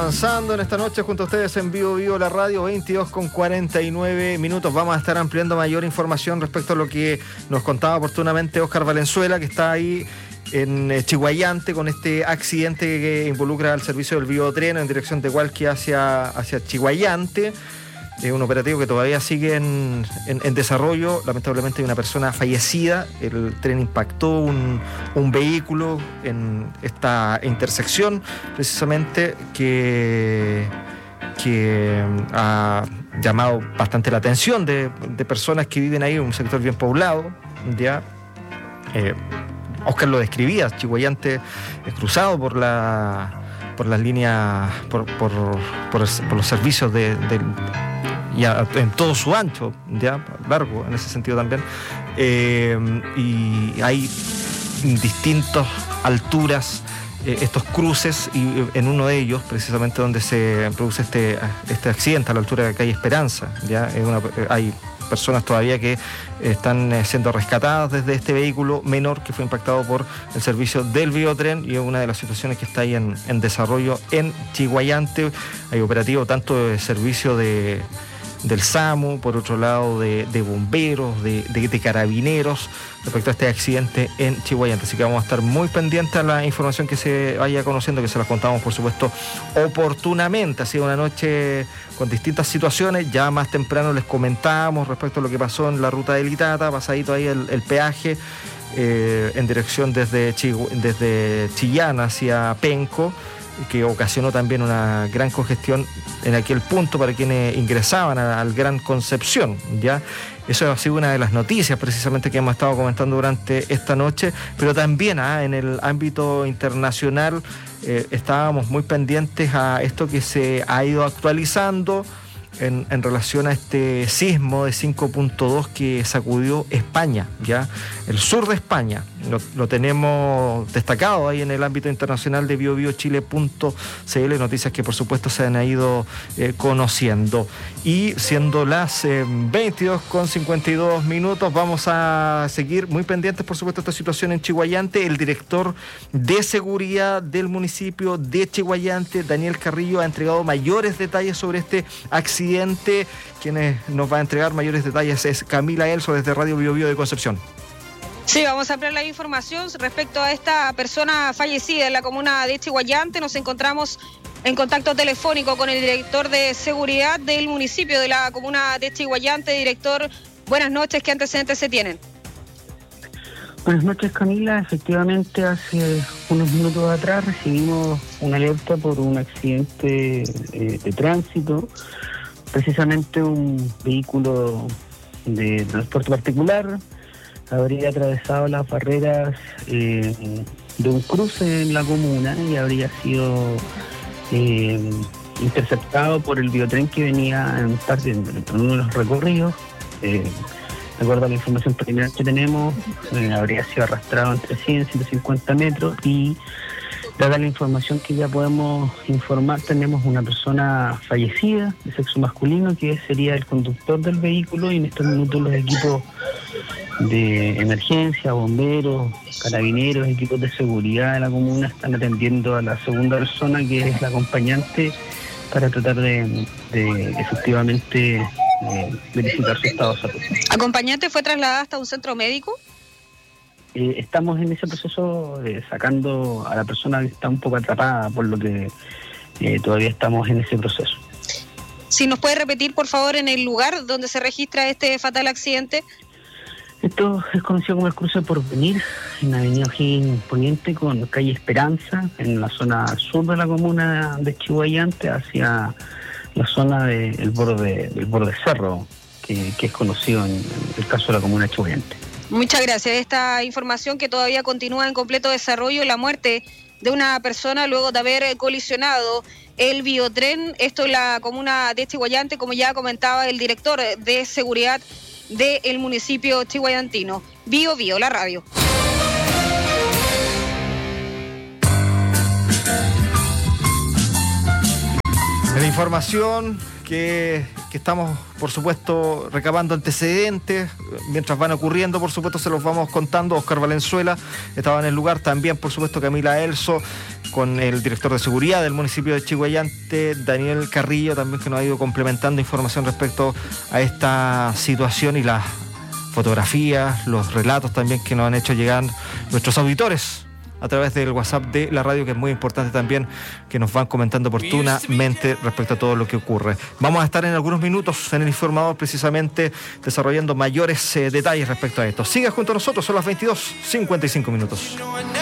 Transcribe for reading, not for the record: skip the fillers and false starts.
Avanzando en esta noche junto a ustedes en Vivo la radio, 22:49. Vamos a estar ampliando mayor información respecto a lo que nos contaba oportunamente Óscar Valenzuela, que está ahí en Chiguayante con este accidente que involucra al servicio del Biotren en dirección de Hualqui hacia Chiguayante. Es un operativo que todavía sigue en desarrollo. Lamentablemente hay una persona fallecida. El tren impactó un vehículo en esta intersección, precisamente, que ha llamado bastante la atención de personas que viven ahí, un sector bien poblado. Ya Óscar lo describía, Chiguayante es cruzado por las líneas, por los servicios ya en todo su ancho, ya largo en ese sentido también, y hay distintas alturas estos cruces, y en uno de ellos precisamente donde se produce este accidente a la altura de calle Esperanza, ya hay personas todavía que están siendo rescatadas desde este vehículo menor que fue impactado por el servicio del Biotren, y es una de las situaciones que está ahí en desarrollo en Chiguayante. Hay operativo tanto de servicio del SAMU, por otro lado de bomberos, de carabineros respecto a este accidente en Chiguayante. Así que vamos a estar muy pendientes a la información que se vaya conociendo, que se las contamos por supuesto oportunamente. Ha sido una noche con distintas situaciones. Ya más temprano les comentábamos respecto a lo que pasó en la ruta de Litata, pasadito ahí el peaje en dirección desde Chillán hacia Penco, que ocasionó también una gran congestión en aquel punto para quienes ingresaban al Gran Concepción, ¿ya? Eso ha sido una de las noticias precisamente que hemos estado comentando durante esta noche, pero también en el ámbito internacional estábamos muy pendientes a esto que se ha ido actualizando en relación a este sismo de 5.2 que sacudió España, ya el sur de España. Lo tenemos destacado ahí en el ámbito internacional de biobiochile.cl, noticias que por supuesto se han ido conociendo. Y siendo las 22:52, vamos a seguir muy pendientes por supuesto de esta situación en Chiguayante. El director de seguridad del municipio de Chiguayante, Daniel Carrillo, ha entregado mayores detalles sobre este accidente. Quienes nos va a entregar mayores detalles es Camila Elso desde Radio Biobío de Concepción. Sí, vamos a ampliar la información respecto a esta persona fallecida en la comuna de Chiguayante. Nos encontramos en contacto telefónico con el director de seguridad del municipio de la comuna de Chiguayante. Director, buenas noches, ¿qué antecedentes se tienen? Buenas noches, Camila. Efectivamente, hace unos minutos atrás recibimos una alerta por un accidente de tránsito. Precisamente un vehículo de transporte particular habría atravesado las barreras de un cruce en la comuna y habría sido interceptado por el Biotren que venía en uno de los recorridos. De acuerdo a la información preliminar que tenemos, habría sido arrastrado entre 100 y 150 metros, y dada la información que ya podemos informar, tenemos una persona fallecida de sexo masculino que sería el conductor del vehículo, y en estos minutos los equipos de emergencia, bomberos, carabineros, equipos de seguridad de la comuna están atendiendo a la segunda persona, que es la acompañante, para tratar de efectivamente verificar su estado de salud. ¿Acompañante fue trasladada hasta un centro médico? Estamos en ese proceso sacando a la persona que está un poco atrapada, por lo que todavía estamos en ese proceso. Si nos puede repetir, por favor, en el lugar donde se registra este fatal accidente. Esto es conocido como el cruce Porvenir, en la avenida O'Higgins Poniente con calle Esperanza, en la zona sur de la comuna de Chiguayante, hacia la zona del borde cerro, que es conocido en el caso de la comuna de Chiguayante. Muchas gracias. Esta información que todavía continúa en completo desarrollo, la muerte de una persona luego de haber colisionado el Biotren, esto en la comuna de Chiguayante, como ya comentaba el director de seguridad del municipio chiguayantino. Bio, la radio. La información que estamos, por supuesto, recabando antecedentes. Mientras van ocurriendo, por supuesto, se los vamos contando. Óscar Valenzuela estaba en el lugar, también, por supuesto, Camila Elso, con el director de seguridad del municipio de Chiguayante, Daniel Carrillo, también, que nos ha ido complementando información respecto a esta situación y las fotografías, los relatos también que nos han hecho llegar nuestros auditores a través del WhatsApp de la radio, que es muy importante también que nos van comentando oportunamente respecto a todo lo que ocurre. Vamos a estar en algunos minutos en el informador, precisamente desarrollando mayores detalles respecto a esto. Siga junto a nosotros, son las 22:55.